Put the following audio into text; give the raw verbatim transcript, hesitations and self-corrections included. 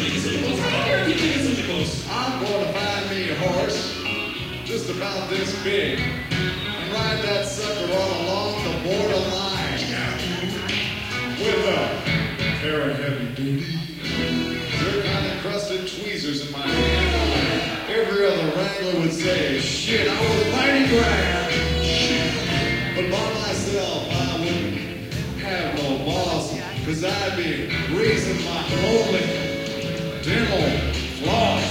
I'm gonna find me a horse just about this big and ride that sucker all along the borderline with a pair of heavy duty, they're kind of crusted tweezers in my hand. Every other wrangler would say, shit, I was mighty grand. But by myself, I wouldn't have no boss, cause I'd be raising my holy dental floss.